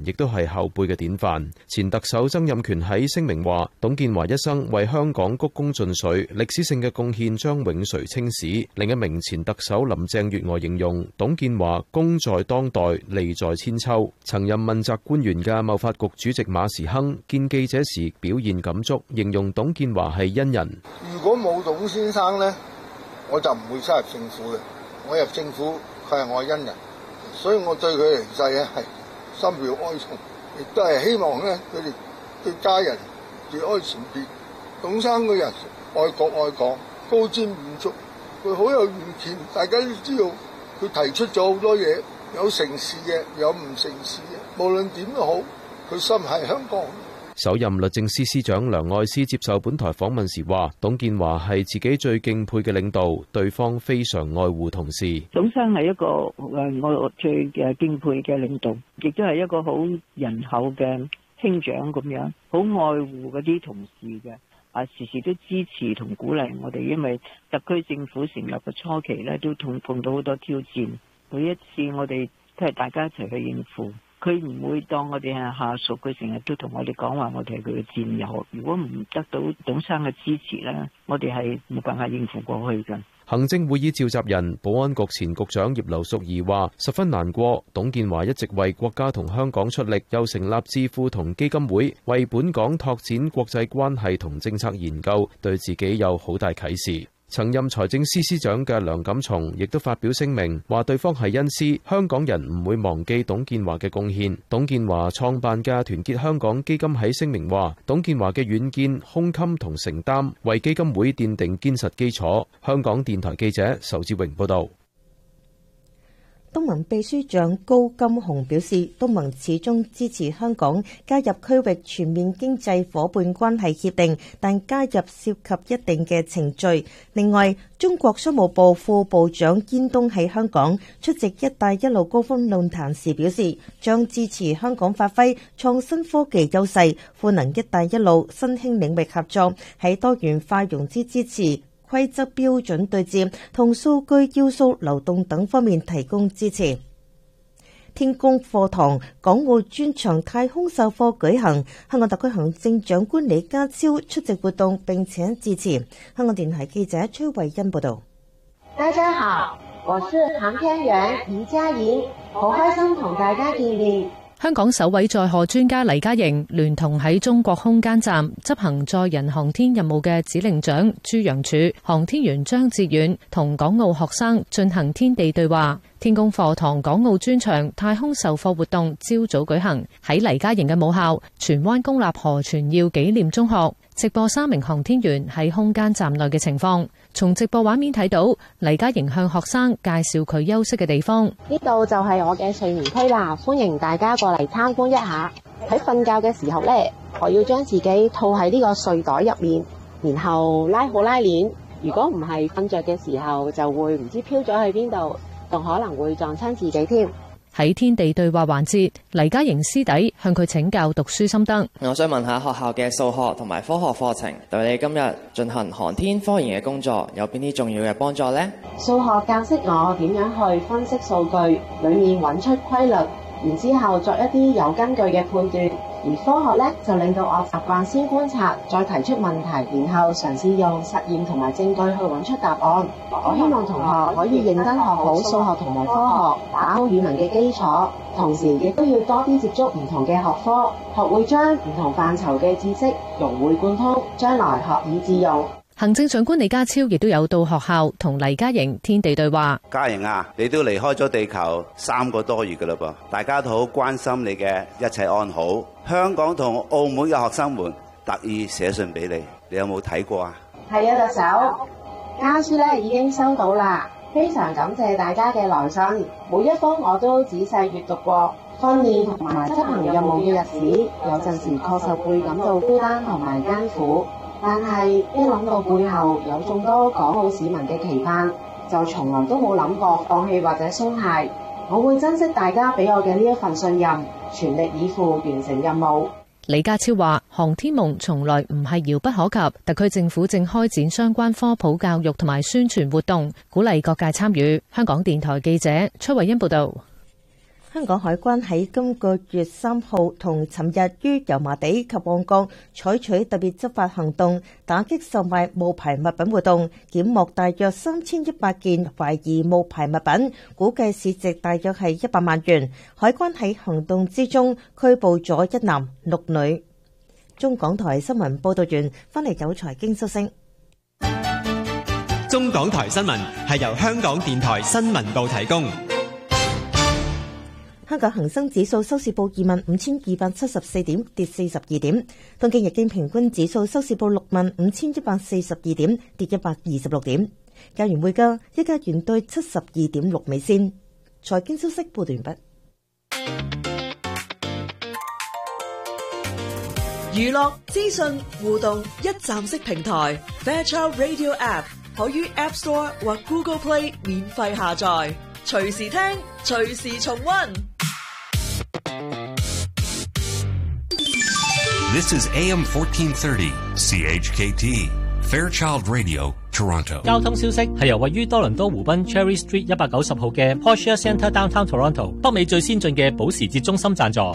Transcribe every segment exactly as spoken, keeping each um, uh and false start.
亦都係後輩嘅典範。前特首曾蔭權喺聲明話，董建華一生為香港鞠躬盡瘁，歷史性嘅貢獻將永垂青史。另一名前特首林鄭月娥形容董建華功在當代，利在千秋。曾任問責官員嘅貿發局主席馬時亨見記者時表現感觸，形容董建華係恩人。 如果冇董先生呢，我就唔會加入政府嘅。我入政府，佢係我恩人，所以我對佢離世咧係深表哀痛，亦都係希望咧佢哋對家人節哀前別。董生個人愛國愛港，高瞻遠矚，佢好有遠見。大家都知道佢提出咗好多嘢，有成事嘅，有唔成事嘅。無論點都好，佢心係香港。 首任律政司司長梁愛詩接受本台訪問時話，董建華係自己最敬佩嘅領導，對方非常愛護同事。 董生係一個誒我最嘅敬佩嘅領導，亦都係一個好仁厚嘅兄長咁樣，好愛護嗰啲同事嘅，啊時時都支持同鼓勵我哋。因為特區政府成立嘅初期咧，都碰碰到好多挑戰，每一次我哋都係大家一齊去應付。佢唔會當我哋係下屬，佢成日都同我哋講話，我哋係佢嘅戰友。如果唔得到董生嘅支持咧，我哋係冇辦法應付過去嘅。 行政會議召集人、保安局前局長葉劉淑儀話：十分難過，董建華一直為國家同香港出力，又成立智庫同基金會，為本港拓展國際關係同政策研究，對自己有好大啟示。曾任財政司司長嘅梁錦松亦都發表聲明，話對方係恩師，香港人唔會忘記董建華嘅貢獻。董建華創辦嘅團結香港基金喺聲明話，董建華嘅遠見、胸襟同承擔，為基金會奠定堅實基礎。香港電台記者仇志榮報道。 東盟秘書長高金洪表示，東盟始終支持香港加入區域全面經濟夥伴關係協定，但加入涉及一定嘅程序。另外，中國商務部副部長煙東喺香港出席一帶一路高峰論壇時表示，將支持香港發揮創新科技優勢，賦能一帶一路新興領域合作，喺多元化融資支持、規則標準對接同數據要素流動等方面提供支持。天宮課堂港澳專場太空授課舉行，香港特區行政長官李家超出席活動並且致辭。香港電台記者崔慧欣報道。 大家好，我是航天員黎嘉瑩，好開心同大家見面。 香港首位載荷專家黎嘉瑩聯同喺中國空間站執行載人航天任務嘅指令長朱楊柱、航天員張志遠同港澳學生進行天地對話。天宮課堂港澳專場太空授課活動朝早舉行，喺黎嘉瑩嘅母校荃灣公立何傳耀紀念中學直播三名航天員喺空間站內嘅情況。從直播畫面睇到，黎嘉瑩向學生介紹佢休息嘅地方。 呢度就係我嘅睡眠區啦，歡迎大家過嚟參觀一下。喺瞓覺嘅時候呢，我要將自己套喺呢個睡袋入面，然後拉好拉鏈。如果唔係瞓着嘅時候，就會唔知飄咗去邊度，仲可能會撞親自己添。 喺天地對話環節，黎嘉瑩師弟向佢請教讀書心得。 我想問下學校嘅數學同埋科學課程對你今日進行航天科研嘅工作有邊啲重要嘅幫助呢？ 數學教識我點樣去分析數據，裏面揾出規律，然之後作一啲有根據嘅判斷。而科學呢，就令到我習慣先觀察，再提出問題，然後嘗試用實驗同埋證據去揾出答案。我希望同學可以認真學好數學同埋科學，打好語文嘅基礎，同時亦都要多啲接觸唔同嘅學科，學會將唔同範疇嘅知識融會貫通，將來學以致用。 行政長官李家超亦都有到學校同黎嘉瑩天地對話。 嘉瑩啊，你都離開咗地球三個多月噶啦噃，大家都好關心你嘅一切安好。香港同澳門嘅學生們特意寫信俾你，你有冇睇過啊？ 係啊，特首，家書咧已經收到啦，非常感謝大家嘅來信，每一封我都仔細閱讀過。訓練同埋執行任務嘅日子，有陣時確實會感到孤單同埋艱苦。但係一諗到背後有眾多港澳市民嘅期盼，就從來都冇諗過放棄或者鬆懈。我會珍惜大家俾我嘅呢一份信任，全力以赴完成任務。 李家超話：航天夢從來唔係遙不可及，特區政府正開展相關科普教育同埋宣傳活動，鼓勵各界參與。香港電台記者崔慧欣報道。 香港海關喺今個月三號同尋日於油麻地及旺角採取特別執法行動，打擊售賣冒牌物品活動，檢獲大約三千一百件懷疑冒牌物品，估計市值大約係一百萬元。海關喺行動之中拘捕咗一男六女。中港台新聞報道完，翻嚟有財經收聲。 中港台新聞係由香港電台新聞部提供。 香港恒生指數收市報二萬五千二百七十四點，跌四十二點。東京日經平均指數收市報六萬五千一百四十二點，跌一百二十六點。加元匯價，一加元兌七十二點六美仙。財經消息報道完畢。 娛樂資訊互動一站式平台 Fairchild Radio App 可於 App Store 或 Google Play 免費下載，隨時聽，隨時重溫。 This is A M fourteen thirty C H K T Fairchild Radio Toronto。 交通消息係由位於多倫多湖濱 Cherry Street 一百九十號嘅 Porsche Centre Downtown Toronto 北美最先進嘅保時捷中心贊助。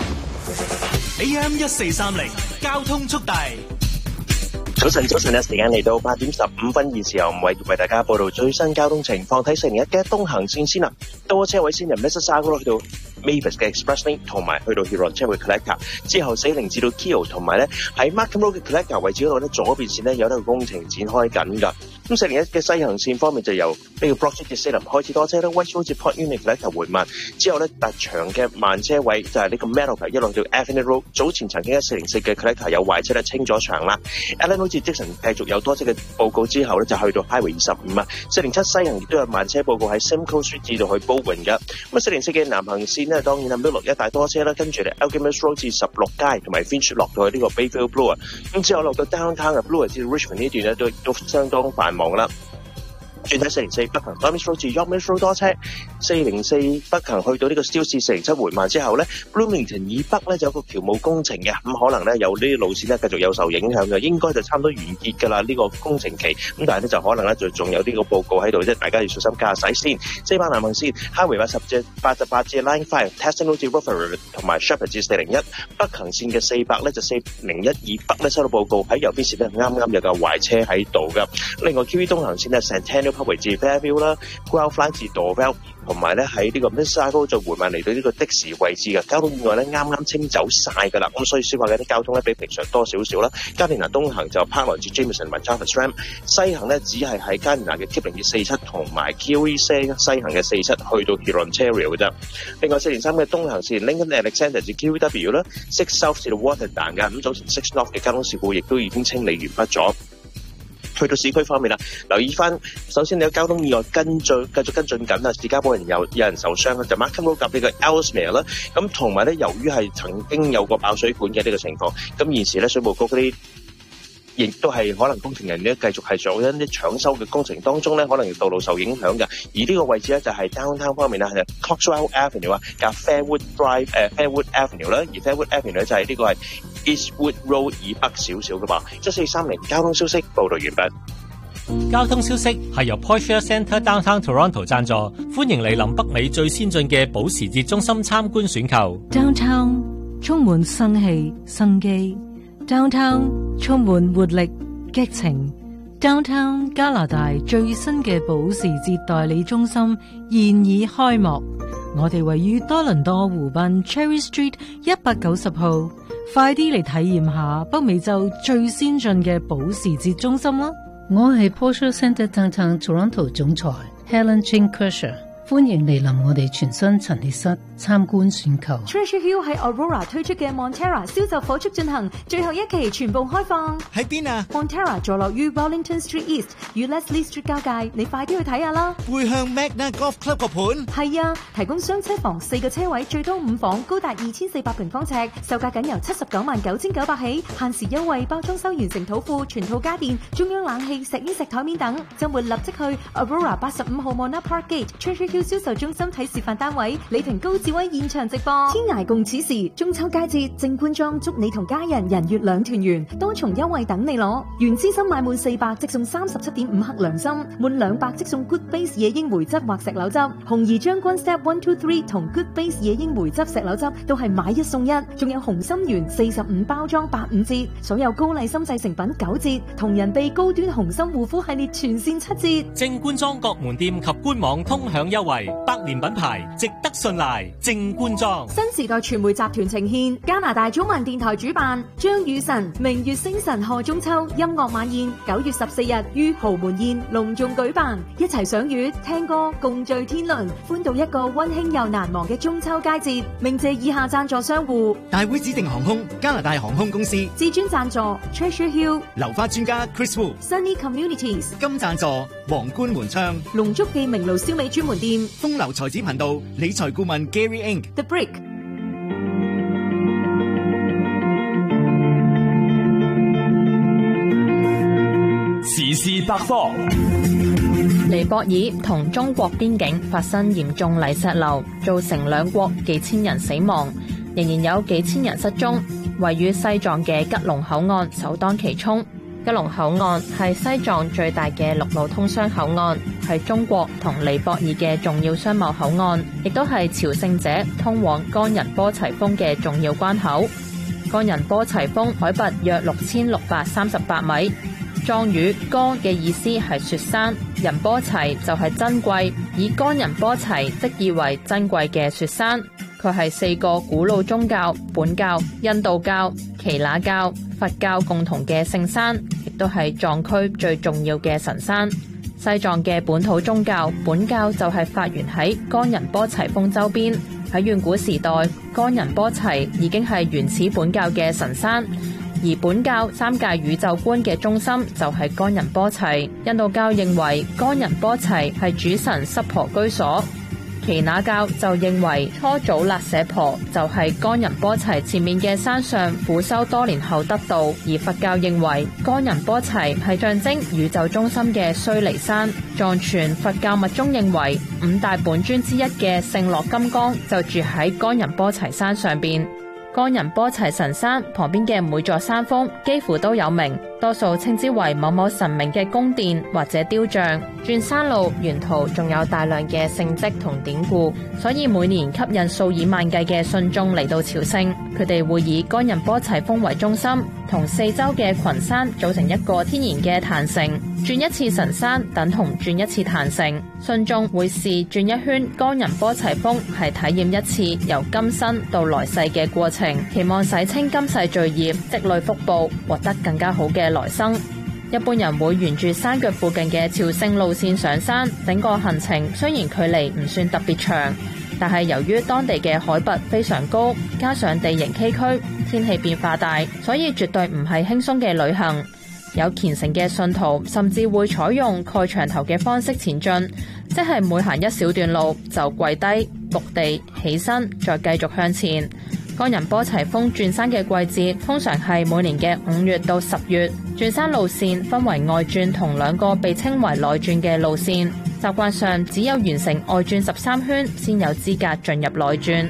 A M 一四三零交通速遞。 早晨，早晨嘅時間嚟到八點十五分，現時由吳偉為大家報道最新交通情況。睇成日嘅東行線先啦，多車位先由 Mississauga 去到 Mavis 嘅 Express Lane 同埋去到 Huron 車會 Collector 之後，四零至到 Keo 同埋咧喺 Markham Road 嘅 Collector 位置嗰度咧，左邊線咧有呢個工程展開緊㗎。咁四零一嘅西行線方面就由呢個 Broad Street 嘅 Salem 開始多車啦 ，West Road 至 Port Union Collector 緩慢，之後咧特長嘅慢車位就係呢個 Meadowvale 一路到 Avenue Road。早前曾經喺四零四嘅 Collector 有壞車咧清咗場啦 ，Allen Road 至 Dixon 繼續有多車嘅報告之後咧，就去到 Highway 二十五啊。四零七西行亦都有慢車報告喺 Simcoe Street 至到去 Bowen 嘅。咁啊四零四嘅南行線呢，當然係 Miller 一帶多車啦，跟住嚟 Alchemist Road 至十六街同埋 Finch 落到去呢個 Bayfield Blue 啊。咁之後落到 Downtown 嘅 Blue 至 Richmond 呢段咧都都相當繁忙啦。轉睇四零四北行 Dormis Road 至 Yorkman Road 多車，四零四北行去到呢個 Steele 至四零七緩慢之後咧 ，Bloomington 以北咧就有個橋務工程嘅，咁可能咧有呢啲路線咧繼續有受影響嘅，應該就差唔多完結㗎啦呢個工程期，咁但係咧就可能咧就仲有呢個報告喺度啫，大家要小心駕駛先。四百南行線 Highway 八十至八十八至 Line Five Testing Road 至 Rutherford 同埋 Shepherd 至四零一，北行線嘅四百咧就四零一以北咧收到報告喺右邊線咧啱啱有架壞車喺度㗎。另外 Q V 東行線咧 Centennial Parkway 至 Fairview 啦 ，Guelph Line 至 Dorval， 同埋咧喺呢個 Mississauga 就緩慢嚟到呢個的士位置嘅交通意外咧啱啱清走晒㗎啦，咁所以消化嘅啲交通咧比平常多少少啦。加連拿東行就 Parkland 至 Jameson 同 Jarvis Ram， 西行咧只係喺加連拿嘅 Kipling 至四七同埋 Q E C 西行嘅四七去到 Hurontario 嘅啫。另外四零三嘅東行線 Lincoln Alexander 至 Q W 啦 ，Six South 至到 Waterdown 嘅，咁早前 Six North 嘅交通事故亦都已經清理完畢咗。去到市區方面啦，留意翻，首先你有交通意外跟進，繼續跟進緊啦。士嘉堡人有有人受傷啦，就 Markham Road 及呢個 Ellesmere 啦。咁同埋咧，由於係曾經有個爆水管嘅呢個情況，咁現時咧水務局嗰啲亦都係可能工程人員咧繼續係做緊啲搶修嘅工程當中咧，可能道路受影響嘅。而呢個位置咧就係 Downtown 方面啦，係 Coxwell Avenue 啊，加 Fairwood Drive 誒、uh, Fairwood Avenue 啦，而 Fairwood Avenue 咧就係呢個係 Eastwood Road 以北少少嘅嘛。一四三零交通消息報道完畢。 交通消息係由 Porsche Centre Downtown Toronto 贊助，歡迎嚟臨北美最先進嘅保時捷中心參觀選購。 Downtown 充滿生氣生機 ，Downtown 充滿活力激情 ，Downtown 加拿大最新嘅保時捷代理中心現已開幕。我哋位於多倫多湖濱 Cherry Street 一百九十號，快啲嚟體驗下北美洲最先進嘅保時捷中心啦！ 我係 Porsche Centre Downtown Toronto 總裁 Helen Chin Kershaw， 歡迎嚟臨我哋全新陳列室參觀選購。 Treasure Hill 係 Aurora 推出嘅 Montera 銷售火速進行，最後一期全部開放。 喺邊啊 ？Montera 坐落於 Wellington Street East 與 Leslie Street 交界，你快啲去睇下啦。 背向 Magna Golf Club 個盤。 係啊，提供雙車房四個車位，最多五房，高達二千四百平方尺，售價僅由七十九萬九千九百起，限時優惠，包裝修完成土庫，全套家電、中央冷氣、石英石台面等。週末立即去 Aurora 八十五號 Mona Park Gate Treasure Hill 銷售中心睇示範單位，李婷高志威現場直播。天涯共此時，中秋佳節，正官莊祝你同家人人月兩團圓，多重優惠等你攞。原資深買滿四百即送三十七點五克良心，滿兩百即送 Good Base 野櫻梅汁或石榴汁。紅怡將軍 Step One Two Three 同 Good Base 野櫻梅汁石榴汁都係買一送一，仲有紅心圓四十五包裝八五折，所有高麗參製成品九折，同人哋高端紅心護膚系列全線七折。 正官莊各門店及官網通享優惠，百年品牌值得信賴。正官莊。 新時代傳媒集團呈獻，加拿大中文電台主辦張雨晨明月星辰賀中秋音樂晚宴，九月十四日於豪門宴隆重舉辦，一齊賞月聽歌共聚天倫，歡度一個溫馨又難忘嘅中秋佳節。鳴謝以下贊助商戶： 大會指定航空、加拿大航空公司； 至尊贊助 Treasure Hill、 流花專家 Chris Wu、Sunny Communities； 金贊助皇冠門窗、 龍足記名爐燒味專門店、 風流才子頻道、理財顧問 Gary Inc、The Brick。 時事百科。 尼泊爾同中國邊境發生嚴重泥石流，造成兩國幾千人死亡，仍然有幾千人失蹤。位於西藏嘅吉隆口岸首當其衝。吉隆口岸係西藏最大嘅陸路通商口岸，係中國同尼泊爾嘅重要商貿口岸，亦都係朝聖者通往岡仁波齊峰嘅重要關口。岡仁波齊峰海拔約六千六百三十八米。藏語岡嘅意思係雪山，仁波齊就係珍貴，以岡仁波齊即意為珍貴嘅雪山。佢係四個古老宗教本教、印度教、耆那教、佛教共同嘅聖山，亦都係藏區最重要嘅神山。西藏嘅本土宗教本教就係發源喺岡仁波齊峰周邊。喺遠古時代，岡仁波齊已經係原始本教嘅神山。而本教三界宇宙觀嘅中心就係岡仁波齊。印度教認為岡仁波齊係主神濕婆居所，耆那教就認為初祖勒舍婆就係岡仁波齊前面嘅山上苦修多年後得道，而佛教認為岡仁波齊係象徵宇宙中心嘅須彌山。藏傳佛教密宗認為五大本尊之一嘅聖樂金剛就住喺岡仁波齊山上邊。岡仁波齊神山旁邊嘅每座山峰幾乎都有名，多數稱之為某某神明嘅宮殿或者雕像。轉山路沿途仲有大量嘅聖跡同典故，所以每年吸引數以萬計嘅信眾嚟到朝聖。佢哋會以岡仁波齊峰為中心，同四周嘅群山組成一個天然嘅壇城。轉一次神山等同轉一次壇城，信眾會視轉一圈岡仁波齊峰係體驗一次由今生到來世嘅過程，期望洗清今世罪業，積累福報，獲得更加好嘅來生。一般人會沿住山腳附近嘅朝聖路線上山，整個行程雖然距離唔算特別長，但係由於當地嘅海拔非常高，加上地形崎嶇，天氣變化大，所以絕對唔係輕鬆嘅旅行。有虔誠嘅信徒甚至會採用蓋牆頭嘅方式前進，即係每行一小段路就跪低、伏地、起身，再繼續向前。岡仁波齊峰轉山嘅季節通常係每年嘅五月到十月。轉山路線分為外轉同兩個被稱為內轉嘅路線，習慣上只有完成外轉十三圈先有資格進入內轉。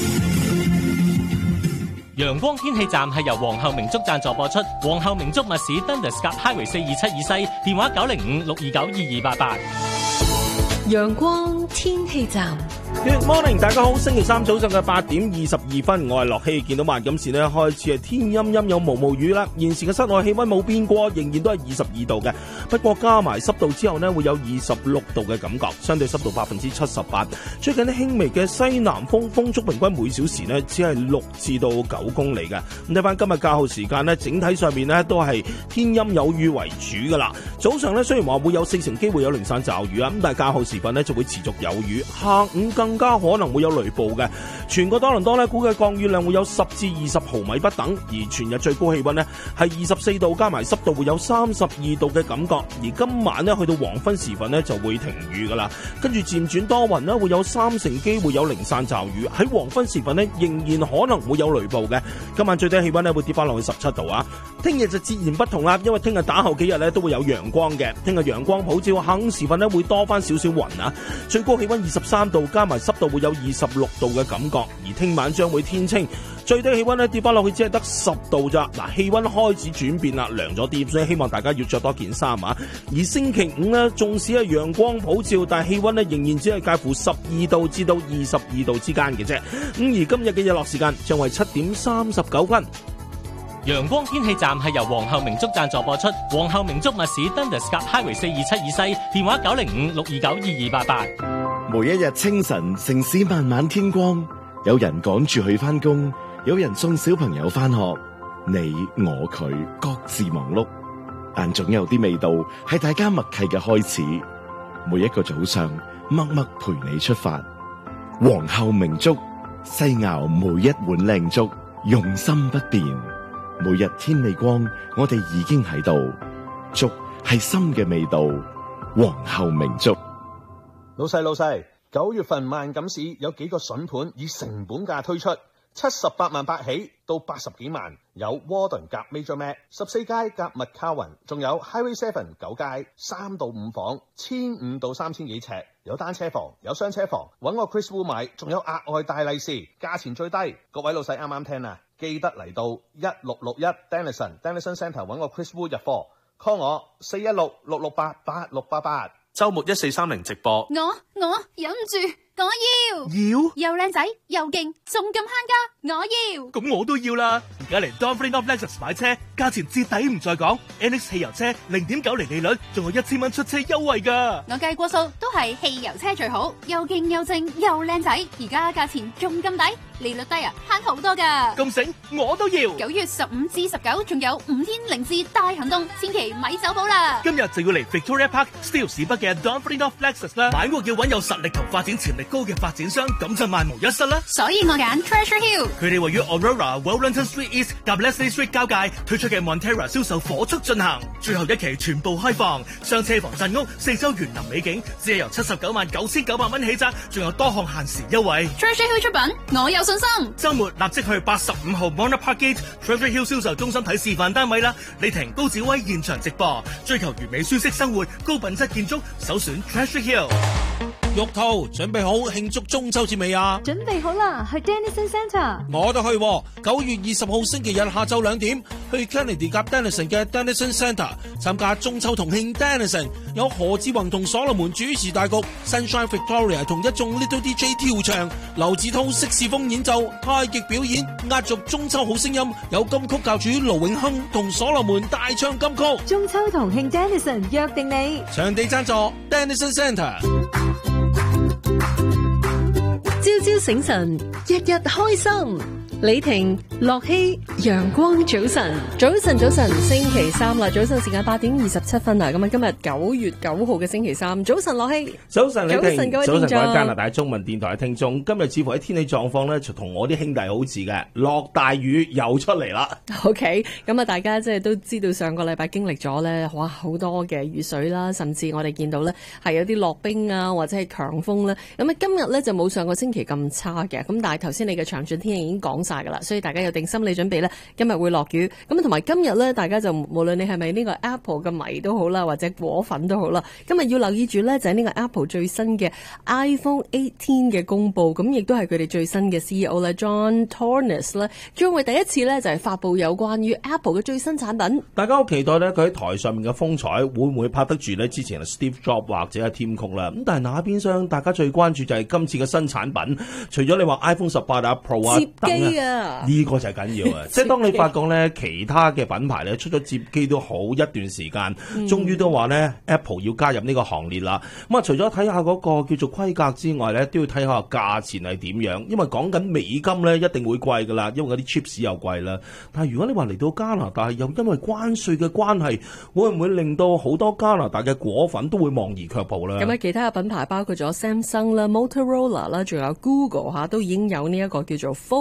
陽光天氣站係由皇后明竹贊助播出，皇后明竹密市 Dundas 夾 Highway 四二七以西，電話九零五六二九二二八八。 陽光天氣站。 Good morning， 大家好，星期三早上嘅八點二十二分，我係樂希。見到萬錦市呢開始係天陰陰有毛毛雨啦。現時嘅室外氣溫冇變過，仍然都係二十二度嘅。不過加埋濕度之後呢，會有二十六度嘅感覺，相對濕度百分之七十八。最近呢輕微嘅西南風，風速平均每小時呢只係六至到九公里嘅。咁睇翻今日較後時間呢，整體上面呢都係天陰有雨為主噶啦。早上呢雖然話會有四成機會有零散驟雨啊，咁但係較後時分呢就會持續有雨。下午更加可能會有雷暴嘅，全個多倫多呢估計降雨量會有十至二十毫米不等，而全日最高氣溫呢係二十四度，加埋濕度會有三十二度嘅感覺。而今晚呢去到黃昏時分呢就會停雨噶啦，跟住漸轉多雲呢會有三成機會有零散驟雨，喺黃昏時分呢仍然可能會有雷暴嘅。今晚最低氣溫呢會跌翻落去十七度啊！聽日就截然不同啦，因為聽日打後幾日呢都會有陽光嘅，聽日陽光普照，下午時分呢會多翻少少雲啊，最高高氣溫二十三度，加埋濕度會有二十六度嘅感覺。而聽晚將會天清，最低氣溫咧跌翻落去只係得十度咋。嗱，氣溫開始轉變啦，涼咗啲，所以希望大家要着多件衫啊。而星期五呢，縱使係陽光普照，但係氣溫咧仍然只係介乎十二度至到二十二度之間嘅啫。咁而今日嘅日落時間將為七點三十九分。 陽光天氣站係由皇后明竹贊助播出，皇后明竹密市 Dundas 夾 Highway 四二七以西，電話九零五六二九二二八八。 每一日清晨，城市慢慢天光，有人趕住去返工，有人送小朋友返學，你我佢各自忙碌，但總有啲味道係大家默契嘅開始。每一個早上，默默陪你出發。皇后明竹，細熬每一碗靚粥，用心不變。每日天未光，我哋已經喺度。粥係心嘅味道，皇后明粥。 老細老細，九月份萬錦市有幾個筍盤以成本價推出，七十八萬八起到八十幾萬，有 Warden 夾 Major Mac 十四街夾 McCowan， 仲有 Highway Seven 九街三到五房，千五到三千幾尺，有單車房，有雙車房，揾我 Chris Wu 買，仲有額外大利是，價錢最低。各位老細啱啱聽啊，記得嚟到一六六一 Dennison Dennison Centre 揾我 Chris Wu 入貨 ，call 我四一六六六八八六八八。周末一四三零直播， 我我忍唔住，我要要又靚仔又勁，仲咁慳家，我要。 咁我都要啦！而家嚟 Don Ferdinand Lexus 買車，價錢折抵唔再講 ，N X 汽油車零點九厘利率，仲有一千蚊出車優惠㗎。 我計過數，都係汽油車最好，又勁又正又靚仔，而家價錢仲咁抵，利率低啊，慳好多㗎。 咁醒，我都要。 九月十五至十九，仲有五天零治大行動，千祈咪走寶啦！ 今日就要嚟 Victoria Park Steel 市北嘅 Don Ferdinand Lexus 啦，買屋要揾有實力同發展潛力高嘅發展商，咁就萬無一失啦。 所以我揀 Treasure Hill， 佢哋位於 Aurora、Wellington Street East 及 Leslie Street 交界推出嘅 Montera 銷售火速進行，最後一期全部開放，上車房鎮屋，四周園林美景，只係由七十九萬九千九百蚊起咋，仲有多項限時優惠。 Treasure Hill 出品，我有信心。 週末立即去八十五號 Mona Park Gate Treasure Hill 銷售中心睇示範單位啦。李婷、高子威現場直播，追求完美舒適生活，高品質建築，首選 Treasure Hill。 玉兔準備好慶祝中秋節未啊？ 準備好啦，去 Dennison Centre。 我都去，九月二十號星期日下晝兩點去 Kennedy 夾 Dennison 嘅 Dennison Centre 參加中秋同慶 Dennison， 有何志宏同所羅門主持大局 ，Sunshine Victoria 同一眾 Little D J 跳唱，劉子韜色士風演奏，太極表演，壓軸中秋好聲音，有金曲教主盧永亨同所羅門大唱金曲。 中秋同慶 Dennison 約定你， 場地贊助 Dennison Centre。 朝朝醒神，日日開心。李婷、樂希，陽光早晨， 早晨早晨，星期三啦，早晨時間八點二十七分啊！咁啊，今日九月九號嘅星期三，早晨樂希， 早晨李婷， 早晨各位聽眾， 早晨各位加拿大中文電台嘅聽眾，今日似乎喺天氣狀況咧，就同我啲兄弟好似嘅，落大雨又出嚟啦。 OK，咁啊，大家即係都知道上個禮拜經歷咗咧，哇，好多嘅雨水啦，甚至我哋見到咧係有啲落冰啊，或者係強風啦。咁啊，今日咧就冇上個星期咁差嘅，咁但係頭先你嘅詳盡天氣已經講晒噶啦，所以大家有定心理準備咧，今日會落雨。咁同埋今日咧，大家就無論你係咪呢個 Apple 嘅迷都好啦，或者果粉都好啦，今日要留意住咧就係呢個 Apple 最新嘅 iPhone 十八嘅公布，咁亦都係佢哋最新嘅 C E O 咧 John Tornes 咧，將會第一次咧就係發布有關於 Apple 嘅最新產品。 大家好期待咧，佢喺台上面嘅風采會唔會拍得住咧？之前 Steve Jobs 或者係 Tim Cook 啦，咁但係那邊廂大家最關注就係今次嘅新產品，除咗你話 iPhone 十八啊 Pro 啊接機啊， 呢個就係緊要啊！即係當你發覺咧，其他嘅品牌咧出咗接機都好一段時間，嗯、終於都話咧 Apple 要加入呢個行列啦。咁啊，除咗睇下嗰個叫做規格之外咧，都要睇下價錢係點樣，因為講緊美金咧一定會貴噶啦，因為嗰啲 chips 又貴啦。但係如果你話嚟到加拿大，又因為關稅嘅關係，會唔會令到好多加拿大嘅果粉都會望而卻步咧？ 咁啊，其他嘅品牌包括咗 Samsung 啦、Motorola 啦，仲有 Google 嚇，都已經有呢一個叫做 Foldable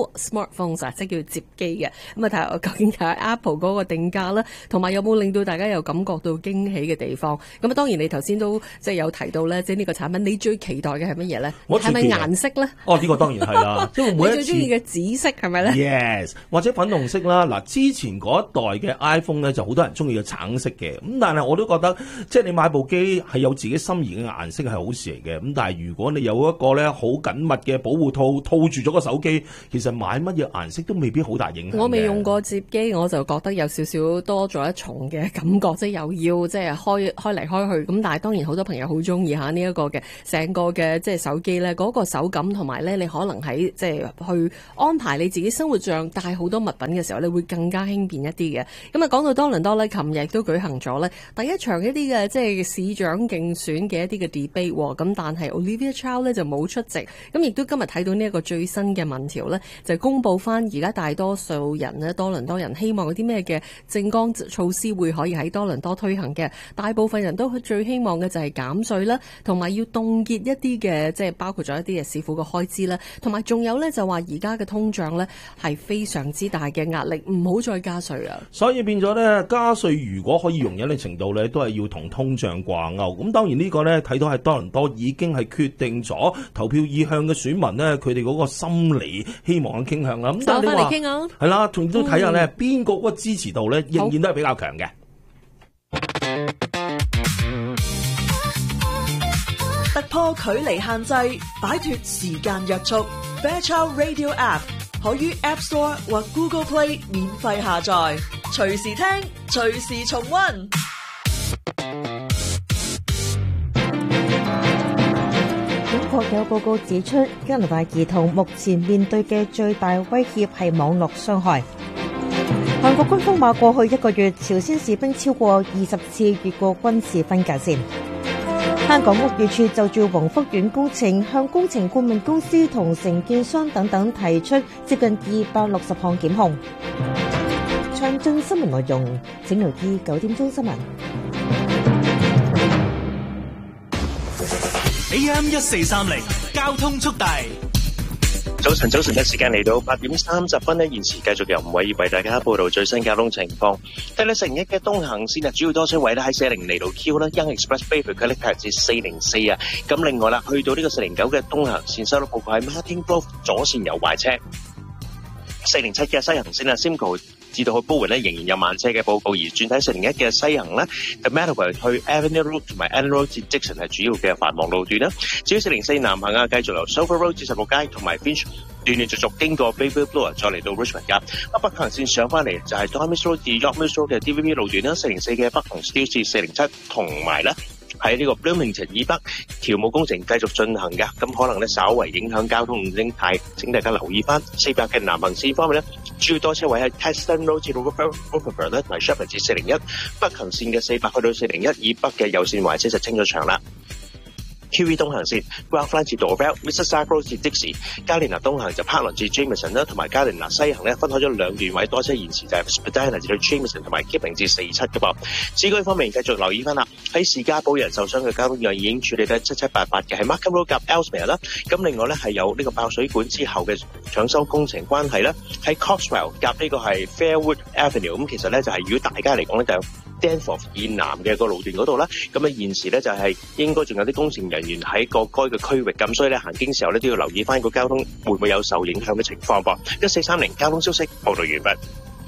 Apple smartphones 啊，即係叫摺機嘅。咁啊睇下究竟睇下 Apple 嗰個定價啦，同埋有冇令到大家有感覺到驚喜嘅地方。咁啊當然你頭先都即係有提到咧，即係呢個產品你最期待嘅係乜嘢咧？係咪顏色咧？ 哦，呢、呢個當然係啦，因為每一次你最中意嘅紫色係咪咧 ？Yes， 或者粉紅色啦。嗱，之前嗰一代嘅 iPhone 咧就好多人中意嘅橙色嘅，咁但係我都覺得即係你買部機係有自己心儀嘅顏色係好事嚟嘅。咁但係如果你有一個咧好緊密嘅保護套套住咗個手機，其實買乜嘢顏色都未必好大影響。 我未用過摺機，我就覺得有少少多咗一重嘅感覺，即係又要即係開開嚟開去。咁但係當然好多朋友好中意下呢一個嘅成個嘅即係手機咧，嗰個手感同埋咧，你可能喺即係去安排你自己生活上帶好多物品嘅時候咧，會更加輕便一啲嘅。咁啊講到多倫多咧，琴日亦都舉行咗咧第一場一啲嘅即係市長競選嘅一啲嘅 debate 喎。咁但係 Olivia Chow 咧就冇出席。咁亦都今日睇到呢一個最新嘅民調咧，就公布翻而家大多數人咧，多倫多人希望有啲咩嘅政綱措施會可以喺多倫多推行嘅。大部分人都最希望嘅就係減稅啦，同埋要凍結一啲嘅即係包括咗一啲嘅市府嘅開支啦，同埋仲有咧就話而家嘅通脹咧係非常之大嘅壓力，唔好再加稅啊！ 所以變咗咧加稅如果可以容忍嘅程度咧，都係要同通脹掛鈎。咁當然呢個咧睇到係多倫多已經係決定咗投票意向嘅選民咧，佢哋嗰個心理希望嘅傾向啦。咁但係你話係啦，仲都睇下咧邊個嗰個支持度咧仍然都係比較強嘅。 突破距離限制，擺脫時間約束。Fairchild Radio App 可於 App Store 或 Google Play 免費下載，隨時聽，隨時重溫。 英國有報告指出，加拿大兒童目前面對嘅最大威脅係網絡傷害。韓國軍方話，過去一個月，朝鮮士兵超過二十次越過軍事分界線。香港屋宇署就住宏福苑工程向工程顧問公司同承建商等等提出接近二百六十項檢控。詳盡新聞內容，請留意九點鐘新聞。 A M 一四三零交通速遞。 早晨，早晨嘅時間嚟到八點三十分呢，現時繼續由吳偉業為大家報道最新交通情況。第一城一嘅東行線啊，主要多車位咧喺四零嚟到 Q 啦 ，Young Expressway 佢嘅 limit 至四零四啊。咁另外啦，去到呢個四零九嘅東行線收到報告喺 Martin Grove 左線有壞車。四零七嘅西行線啊 ，Simcoe 至到去 Bowen 咧仍然有慢車嘅報告，而轉睇四零一嘅西行咧 ，The Meadoway 去 Avenue Road 同埋 Allen Road 至 Dixon 係主要嘅繁忙路段啦。至於四零四南行啊，繼續由 Sofa Road 至十六街同埋 Finch 斷斷續續經過 Baby Blue 再嚟到 Richmond 噶。北行線上翻嚟就係 Dormis Road 至 Yorkville Road 嘅 D V B 路段啦。四零四嘅北行 Steeles 至四零七同埋咧。喺呢個 Bloomington 以北橋務工程繼續進行嘅，咁可能咧稍為影響交通唔正態，請大家留意翻。四百嘅南行線方面咧，主要多車位喺 Teston Road 至到 Rupert 咧，同埋 Sheppard 至四零一。北行線嘅四百去到四零一以北嘅右線壞車就清咗場啦。Q V 東行線 Ralph Line 至 Dorval、Mississauga Road 至 Dixie、加連拿東行就 Parkland 至 Jameson 啦，同埋加連拿西行咧分開咗兩段位，多車延遲就係 Spadina 至到 Jameson 同埋 Kipping 至四七嘅噃。市區方面繼續留意翻啦，喺士嘉堡人受傷嘅交通意外已經處理得七七八八嘅，係 Markham Road 夾 Ellesmere 啦。咁另外咧係有呢個爆水管之後嘅搶修工程關係啦，喺 Coxwell 夾呢個係 Fairwood Avenue。咁其實咧就係如果大家嚟講咧就Danforth 以南嘅個路段嗰度啦，咁啊現時咧就係應該仲有啲工程人員喺個該嘅區域，咁所以咧行經時候咧都要留意翻個交通會唔會有受影響嘅情況噃。一四三零交通消息報道完畢。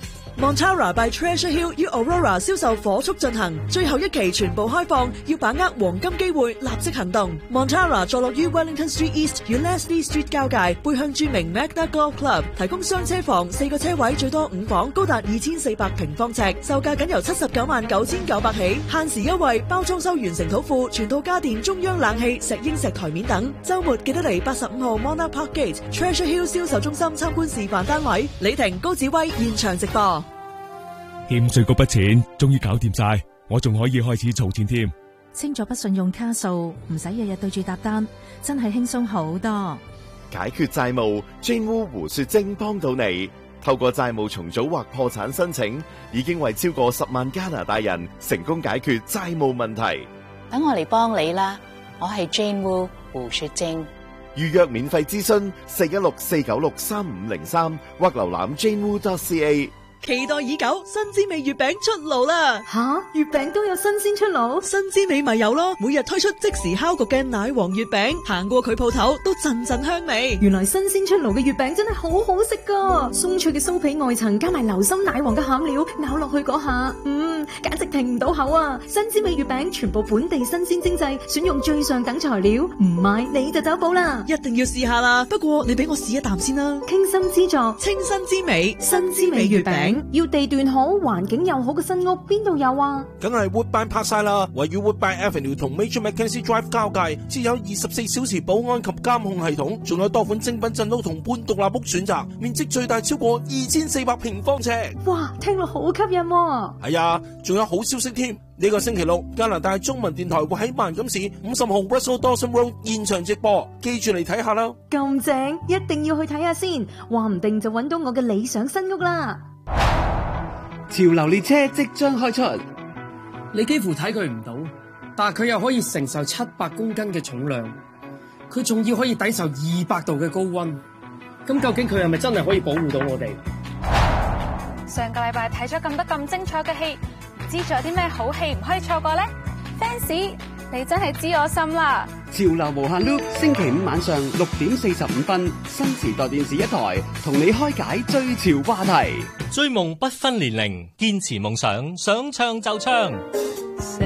Montara by Treasure Hill 於 Aurora 銷售火速進行，最後一期全部開放，要把握黃金機會，立即行動。Montara 坐落於 Wellington Street East 與 Leslie Street 交界，背向著名 Magna Golf Club， 提供雙車房，四個車位，最多五房，高達二千四百平方尺，售價僅由七十九萬九千九百起，限時優惠，包裝修完成土庫，全套家電、中央冷氣、石英石台面等。週末記得嚟八十五號 Monarch Park Gate Treasure Hill 銷售中心參觀示範單位。李婷、高子威現場直播。 欠稅嗰筆錢終於搞掂晒，我仲可以開始儲錢添。 清咗筆信用卡數，唔使日日對住搭單，真係輕鬆好多。 解決債務 ，Jane Wu 胡雪晶幫到你。透過債務重組或破產申請，已經為超過十萬加拿大人成功解決債務問題。 等我嚟幫你啦，我係 Jane Wu 胡雪晶。 預約免費諮詢四一六四九六三五零三或瀏覽 jane wu dot c a。 期待已久，新滋味月餅出爐啦！ 吓，月餅都有新鮮出爐？ 新滋味咪有咯，每日推出即時烤焗嘅奶黃月餅，行過佢鋪頭都陣陣香味。 原來新鮮出爐嘅月餅真係好好食噶，鬆脆嘅酥皮外層加埋流心奶黃嘅餡料，咬落去嗰下，嗯，簡直停唔到口啊！新滋味月餅全部本地新鮮精製，選用最上等材料，唔買你就走寶啦！ 一定要試下啦！不過你俾我試一啖先啦。 傾心之作， 清新之美，新滋味月餅。 要地段好、環境又好嘅新屋，邊度有啊？ 梗係 Woodbine Parkside啦，位於 Woodbine Avenue 同 Major Mackenzie Drive 交界，設有二十四小時保安及監控系統，仲有多款精品鎮屋同半獨立屋選擇，面積最大超過二千四百平方尺。 哇，聽落好吸引喎！ 係啊，仲有好消息添！呢個星期六，加拿大中文電台會喺萬錦市五十號 Russell Dawson Road 現場直播，記住嚟睇下啦！ 咁正，一定要去睇下先，話唔定就揾到我嘅理想新屋啦！ 潮流列車即將開出，你幾乎睇佢唔到，但係佢又可以承受七百公斤嘅重量，佢仲要可以抵受二百度嘅高溫。咁究竟佢係咪真係可以保護到我哋？ 上個禮拜睇咗咁多咁精彩嘅戲，唔知仲有啲咩好戲唔可以錯過呢？ Fans， 你真係知我心啦！ 潮流無限 loop， 星期五晚上六點四十五分，新時代電視一台同你開解最潮話題。 追夢不分年齡，堅持夢想，想唱就唱。